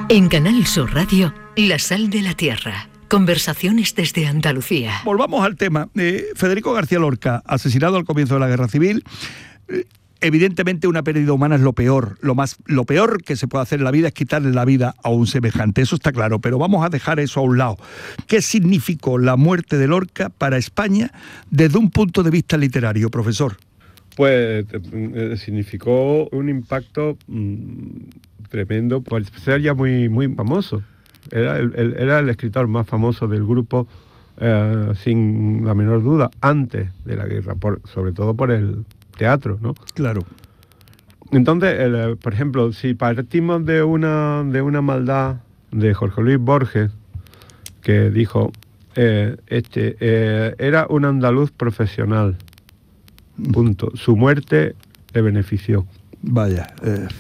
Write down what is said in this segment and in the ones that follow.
En Canal Sur Radio, La Sal de la Tierra. Conversaciones desde Andalucía. Volvamos al tema. Federico García Lorca, asesinado al comienzo de la Guerra Civil. Evidentemente una pérdida humana es lo peor. Lo peor que se puede hacer en la vida es quitarle la vida a un semejante. Eso está claro, pero vamos a dejar eso a un lado. ¿Qué significó la muerte de Lorca para España desde un punto de vista literario, profesor? Pues significó un impacto tremendo por ser ya muy, muy famoso. Era el escritor más famoso del grupo, sin la menor duda, antes de la guerra, sobre todo por el teatro, ¿no? Claro. Entonces, por ejemplo, si partimos de una maldad de Jorge Luis Borges, que dijo, era un andaluz profesional, punto. Su muerte le benefició. Vaya.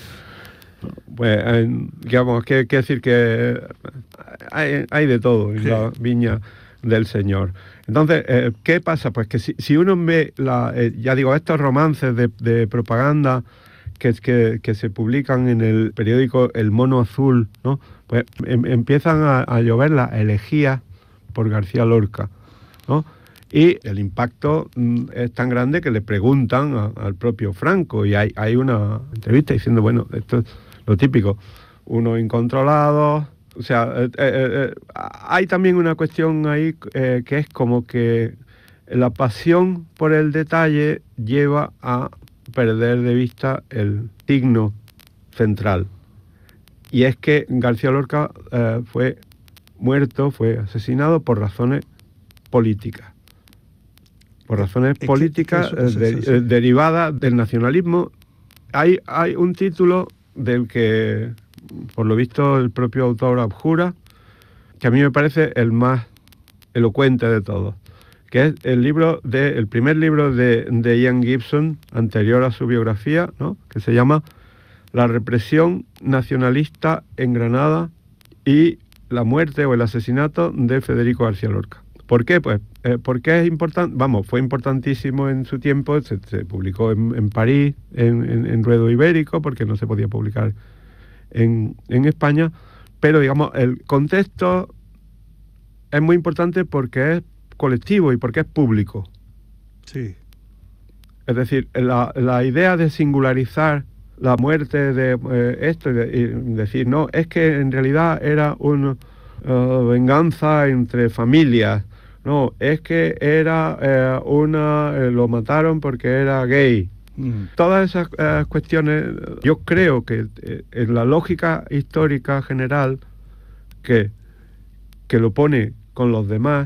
Pues, digamos, que decir que hay de todo en la viña del Señor. Entonces, ¿qué pasa? Pues que si uno ve, ya digo, estos romances de propaganda que se publican en el periódico El Mono Azul, ¿no? Pues empiezan a llover las elegías por García Lorca, ¿no? Y el impacto es tan grande que le preguntan al propio Franco, y hay una entrevista diciendo, bueno, esto es lo típico, unos incontrolados. O sea, hay también una cuestión ahí que es como que la pasión por el detalle lleva a perder de vista el signo central. Y es que García Lorca fue asesinado por razones políticas. Por razones políticas derivadas del nacionalismo. Hay un título del que, por lo visto, el propio autor abjura, que a mí me parece el más elocuente de todos, que es el primer libro de Ian Gibson, anterior a su biografía, ¿no? Que se llama La represión nacionalista en Granada y la muerte o el asesinato de Federico García Lorca. ¿Por qué? Pues porque es importante, fue importantísimo en su tiempo, se publicó en París, en Ruedo Ibérico, porque no se podía publicar en España, pero digamos, el contexto es muy importante porque es colectivo y porque es público. Sí. Es decir, la idea de singularizar la muerte de esto y decir, no, es que en realidad era una venganza entre familias. No, es que era lo mataron porque era gay. Todas esas cuestiones, yo creo que en la lógica histórica general que lo pone con los demás,